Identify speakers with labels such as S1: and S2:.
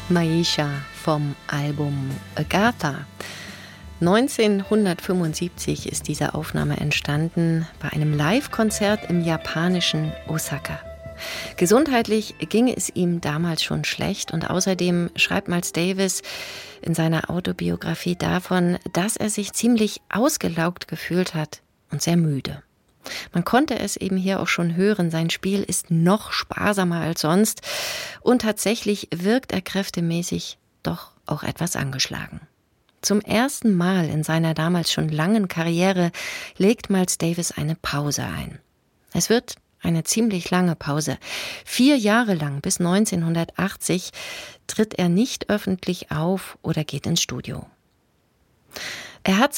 S1: Maisha vom Album Agatha. 1975 ist diese Aufnahme entstanden bei einem Live-Konzert im japanischen Osaka. Gesundheitlich ging es ihm damals schon schlecht und außerdem schreibt Miles Davis in seiner Autobiografie davon, dass er sich ziemlich ausgelaugt gefühlt hat und sehr müde. Man konnte es eben hier auch schon hören, sein Spiel ist noch sparsamer als sonst und tatsächlich wirkt er kräftemäßig doch auch etwas angeschlagen. Zum ersten Mal in seiner damals schon langen Karriere legt Miles Davis eine Pause ein. Es wird eine ziemlich lange Pause. 4 Jahre lang, bis 1980, tritt er nicht öffentlich auf oder geht ins Studio. Er hat